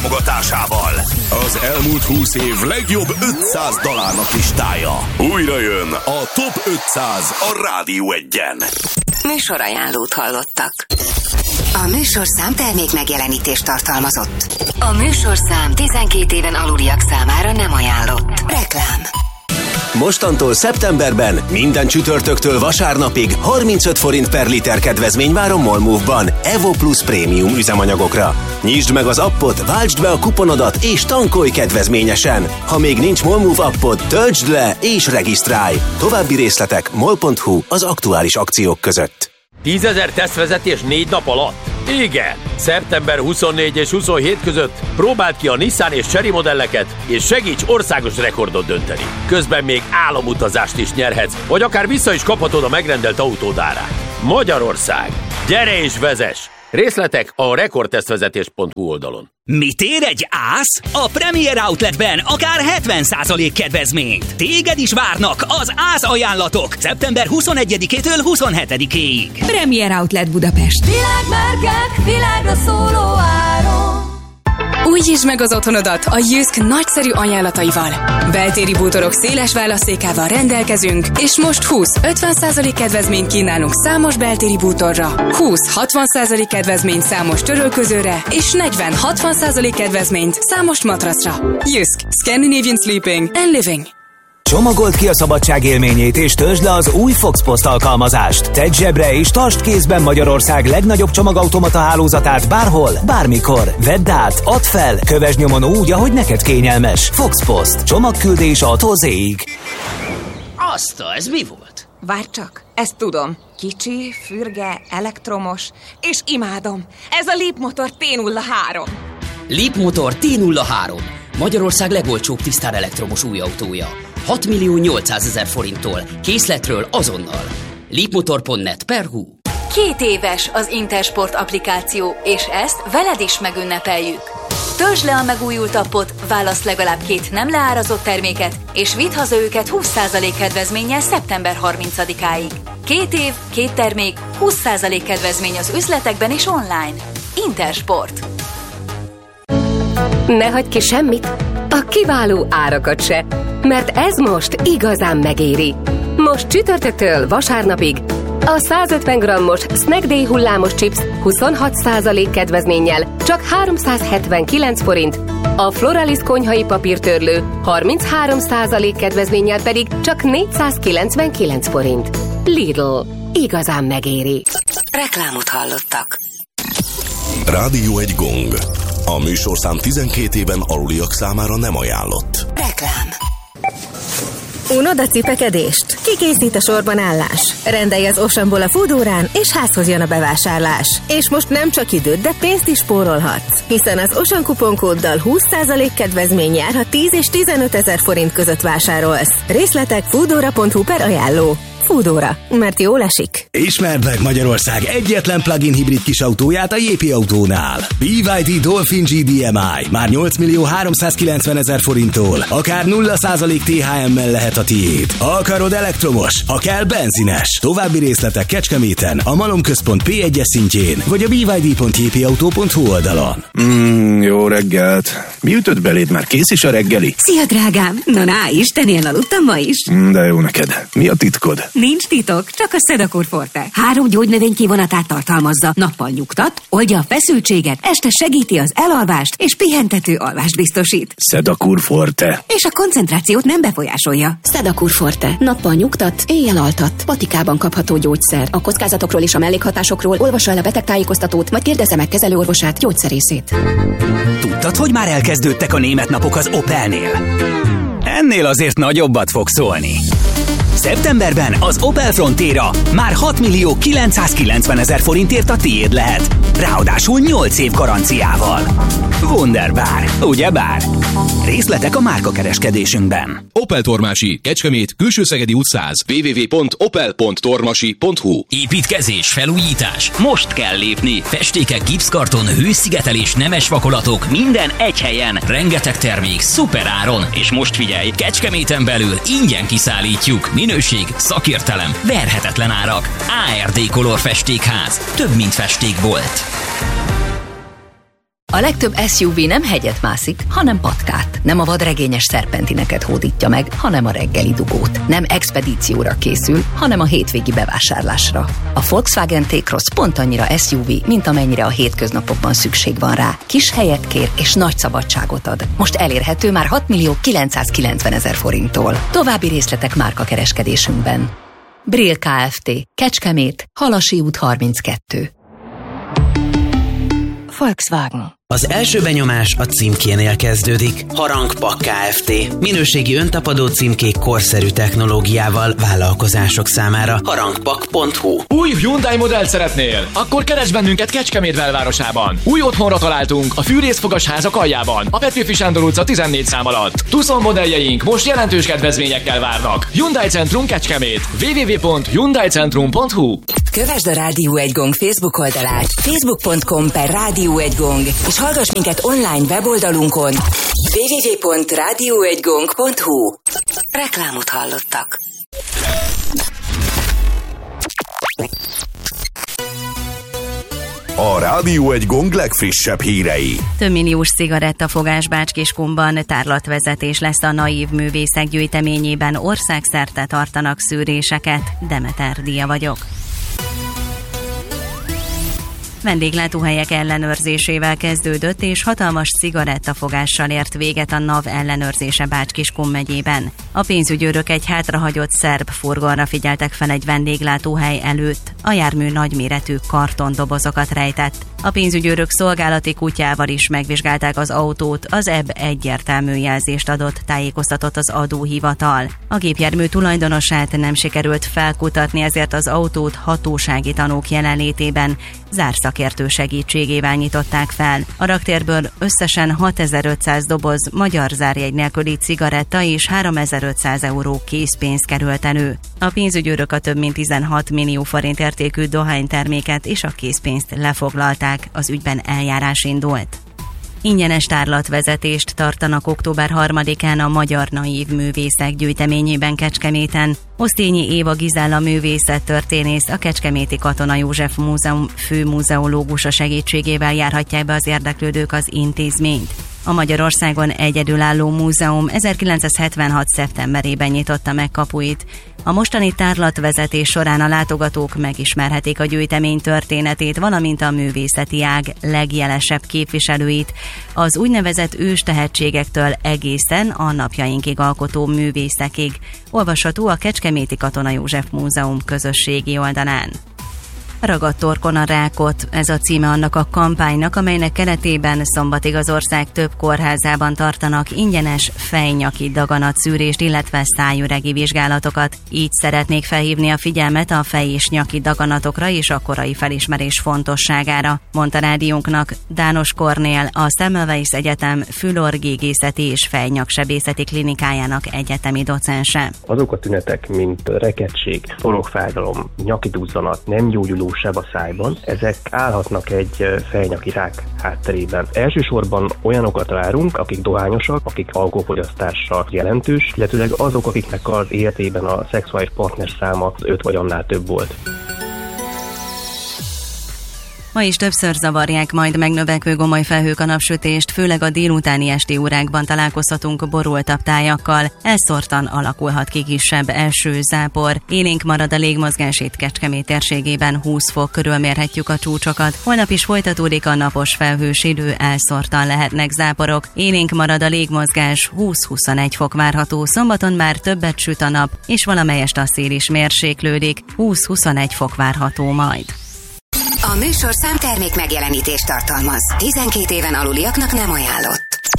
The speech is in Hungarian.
támogatásával. Az elmúlt 20 év legjobb 500 dalárnak listája. Újra jön a Top 500 a Rádió Egyen. Műsorajánlót hallottak. A műsorszám termék megjelenítést tartalmazott. A műsorszám 12 éven aluliak számára nem ajánlott. Reklám. Mostantól szeptemberben minden csütörtöktől vasárnapig 35 forint per liter kedvezmény vár a Molmove-ban Evo Plus prémium üzemanyagokra. Nyisd meg az appot, váltsd be a kuponodat és tankolj kedvezményesen. Ha még nincs Molmove appod, töltsd le és regisztrálj. További részletek mol.hu az aktuális akciók között. 10 000 tesztvezetés 4 nap alatt? Igen! Szeptember 24 és 27 között próbáld ki a Nissan és Chery modelleket, és segíts országos rekordot dönteni. Közben még álomutazást is nyerhetsz, vagy akár vissza is kaphatod a megrendelt autód árát. Magyarország! Gyere és vezess! Részletek a rekordtesztvezetés.hu oldalon. Mit ér egy ász? A Premier Outletben akár 70% kedvezményt. Téged is várnak az ász ajánlatok szeptember 21-től 27-ig. Premier Outlet Budapest. Világmárkák, világra szóló áron. Újítsd meg az otthonodat a Jysk nagyszerű ajánlataival. Beltéri bútorok széles választékával rendelkezünk, és most 20-50% kedvezményt kínálunk számos beltéri bútorra, 20-60% kedvezményt számos törölközőre, és 40-60% kedvezményt számos matracra. Jysk. Scandinavian Sleeping and Living. Csomagold ki a szabadság élményét és töltsd le az új Fox Post alkalmazást. Tedd zsebre és tartsd kézben Magyarország legnagyobb csomagautomata hálózatát bárhol, bármikor. Vedd át, add fel, kövesd nyomon úgy, ahogy neked kényelmes. Fox Post. Csomagküldés A-tól Z-ig. Azta, ez mi volt? Várj csak, ezt tudom. Kicsi, fürge, elektromos, és imádom. Ez a Leapmotor T03. Leapmotor T03. Magyarország legolcsóbb tisztán elektromos új autója. 6.800.000 forinttól. Készletről azonnal. Leapmotor.net/hu. 2 éves az Intersport applikáció, és ezt veled is megünnepeljük. Töltsd le a megújult appot, válasz legalább 2 nem leárazott terméket, és vidd haza őket 20% kedvezménnyel szeptember 30-áig. 2 év, 2 termék, 20% kedvezmény az üzletekben és online. Intersport. Ne hagyd ki semmit, a kiváló árakat se, mert ez most igazán megéri. Most csütörtöktől vasárnapig a 150 g-os Snack Day hullámos chips 26% kedvezménnyel csak 379 forint, a Floralis konyhai papírtörlő 33% kedvezménnyel pedig csak 499 forint. Lidl. Igazán megéri. Reklámot hallottak. Rádió egy gong. A műsorszám 12 éven aluliak számára nem ajánlott. Reklám. Unod a cipekedést? Kikészít a sorban állás. Rendelj az Oceanból a Foodórán, és házhoz jön a bevásárlás. És most nem csak időt, de pénzt is spórolhatsz. Hiszen az Ocean kuponkóddal 20% kedvezmény jár, ha 10 és 15 000 forint között vásárolsz. Részletek foodora.hu/ajánló. Foodora, mert jól esik. Ismerd meg Magyarország egyetlen plug-in hibrid kisautóját a JP Autónál. BYD Dolphin GDMI már 8.390.000 forinttól, akár 0% THM-mel lehet a tiéd. Akarod elektromos? Ha kell benzines. További részletek Kecskeméten, a Malom Központ P1-es szintjén, vagy a byd.jpautó.hu oldalon. Jó reggelt. Mi ütött beléd, már kész is a reggeli? Szia, drágám! Na, istenén aludtam ma is. De jó neked. Mi a titkod? Nincs titok, csak a Sedakur Forte. 3 gyógynövény kivonatát tartalmazza. Nappal nyugtat, oldja a feszültséget, este segíti az elalvást, és pihentető alvást biztosít. Sedakur Forte. És a koncentrációt nem befolyásolja. Sedakur Forte. Nappal nyugtat, éjjel altat. Patikában kapható gyógyszer. A kockázatokról és a mellékhatásokról olvassa el a betegtájékoztatót, vagy kérdezze meg kezelőorvosát, gyógyszerészét. Tudtad, hogy már elkezdődtek a német napok az Opelnél? Ennél azért nagyobbat fog szólni. Szeptemberben az Opel Frontera már 6.990.000 forintért a tiéd lehet. Ráadásul 8 év garanciával. Wunderbar, ugyebár? Részletek a márkakereskedésünkben. Opel Tormási, Kecskemét, Külső-Szegedi út 100. www.opel.tormasi.hu. Építkezés, felújítás. Most kell lépni. Festékek, gipszkarton, hőszigetelés, nemes vakolatok, minden egy helyen. Rengeteg termék, szuper áron. És most figyelj, Kecskeméten belül ingyen kiszállítjuk. Minőség, szakértelem, verhetetlen árak. ARD Color Festékház. Több mint festékbolt. A legtöbb SUV nem hegyet mászik, hanem patkát. Nem a vadregényes szerpentineket hódítja meg, hanem a reggeli dugót. Nem expedícióra készül, hanem a hétvégi bevásárlásra. A Volkswagen T-Cross pont annyira SUV, mint amennyire a hétköznapokban szükség van rá. Kis helyet kér és nagy szabadságot ad. Most elérhető már 6.990.000 forinttól. További részletek márkakereskedésünkben. Brill Kft. Kecskemét, Halasi út 32. Volkswagen. Az első benyomás a címkénél kezdődik. Harangpak Kft. Minőségi öntapadó címkék korszerű technológiával vállalkozások számára. harangpak.hu. Új Hyundai modellt szeretnél? Akkor keresd bennünket Kecskemét belvárosában. Új otthonra találtunk a Fűrészfogas házak aljában, a Petőfi Sándor utca 14 szám alatt. Tucson modelljeink most jelentős kedvezményekkel várnak. Hyundai Centrum Kecskemét. www.hyundaicentrum.hu. Kövesd a Rádió 1 Gong Facebook oldalát, facebook.com/Rádió 1 Gong, és hallgass minket online weboldalunkon www.radio1gong.hu. Reklámot hallottak. A Rádió 1 Gong legfrissebb hírei. Több milliós cigarettafogás Bács-Kiskunban, tárlatvezetés lesz a Naív Művészek gyűjteményében, országszerte tartanak szűréseket. Demeter Dia vagyok. Vendéglátóhelyek ellenőrzésével kezdődött, és hatalmas cigarettafogással ért véget a NAV ellenőrzése Bács-Kiskun megyében. A pénzügyőrök egy hátrahagyott szerb furgonra figyeltek fel egy vendéglátóhely előtt. A jármű nagyméretű kartondobozokat rejtett. A pénzügyőrök szolgálati kutyával is megvizsgálták az autót, az EB egyértelmű jelzést adott, tájékoztatott az adóhivatal. A gépjármű tulajdonosát nem sikerült felkutatni, ezért az autót hatósági tanúk jelenlétében zárszakértő segítségével nyitották fel. A raktérből összesen 6500 doboz magyar zárjegy nélküli cigaretta és 3500 euró készpénz került elő. A pénzügyőrök a több mint 16 millió forint értékű dohányterméket és a készpénzt lefoglalták, az ügyben eljárás indult. Ingyenes tárlatvezetést tartanak október 3-án a Magyar Naív Művészek gyűjteményében Kecskeméten. Osztényi Éva Gizella művészettörténész, a Kecskeméti Katona József Múzeum főmuzeológusa segítségével járhatják be az érdeklődők az intézményt. A Magyarországon egyedülálló múzeum 1976. szeptemberében nyitotta meg kapuit. A mostani tárlatvezetés során a látogatók megismerhetik a gyűjtemény történetét, valamint a művészeti ág legjelesebb képviselőit, az úgynevezett ős tehetségektől egészen a napjainkig alkotó művészekig. Olvasható a Kecskeméti Katona József Múzeum közösségi oldalán. Ragadt torkon a rákot, ez a címe annak a kampánynak, amelynek keretében szombatig az ország több kórházában tartanak ingyenes fejnyaki daganatszűrést, illetve szájüregi vizsgálatokat. Így szeretnék felhívni a figyelmet a fej- és nyaki daganatokra és a korai felismerés fontosságára, mondta rádiónknak Dános Kornél, a Semmelweis Egyetem fülorgégészeti és fejnyaksebészeti klinikájának egyetemi docense. Azok a tünetek, mint rekettség, torokfájdalom, nyaki duzzanat, nem gyógyuló seb a szájban, ezek állhatnak egy fejnyaki rák hátterében. Elsősorban olyanokat várunk, akik dohányosak, akik alkoholfogyasztással jelentős, illetőleg azok, akiknek az életében a szexuális partner száma 5 vagy annál több volt. Ma is többször zavarják majd megnövekvő gomoly felhők a napsütést, főleg a délutáni esti órákban találkozhatunk borultabb tájakkal. Elszórtan alakulhat ki kisebb esőzápor. Élénk marad a légmozgás, itt Kecskemét térségében 20 fok körül mérhetjük a csúcsokat. Holnap is folytatódik a napos felhős idő, elszórtan lehetnek záporok. Élénk marad a légmozgás, 20-21 fok várható. Szombaton már többet süt a nap, és valamelyest a szél is mérséklődik. 20-21 fok várható majd. A műsorszám termék megjelenítést tartalmaz. 12 éven aluliaknak nem ajánlott.